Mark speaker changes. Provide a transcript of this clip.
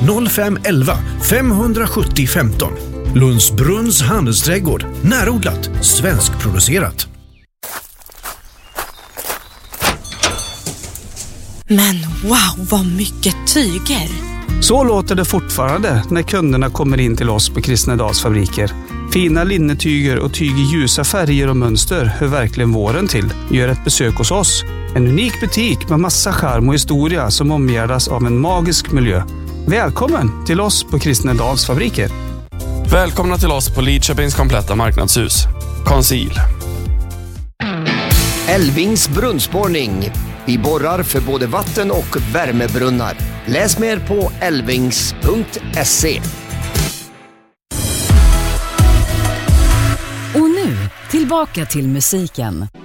Speaker 1: 0511 570 15. Lundsbrunns handelsträdgård. Närodlat, svenskproducerat.
Speaker 2: Men wow, vad mycket tyger!
Speaker 3: Så låter det fortfarande när kunderna kommer in till oss på Kristnedals fabriker. Fina linnetyger och tyg i ljusa färger och mönster hör verkligen våren till. Gör ett besök hos oss. En unik butik med massa charm och historia som omgärdas av en magisk miljö. Välkommen till oss på Kristnedals fabriker.
Speaker 4: Välkomna till oss på Lidköpings kompletta marknadshus. Conceal.
Speaker 5: Elvings brunnsborrning. Vi borrar för både vatten- och värmebrunnar. Läs mer på elvings.se.
Speaker 6: Och nu, tillbaka till musiken.